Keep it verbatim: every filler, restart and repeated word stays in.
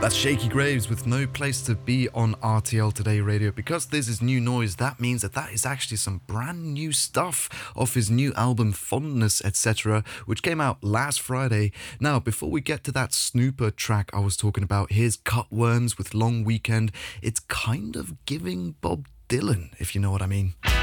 That's Shaky Graves with No Place to Be on R T L Today Radio. Because this is new noise, that means that that is actually some brand new stuff off his new album Fondness, et cetera, which came out last Friday. Now, before we get to that snooper track I was talking about, here's Cutworms with Long Weekend. It's kind of giving Bob Dylan, if you know what I mean.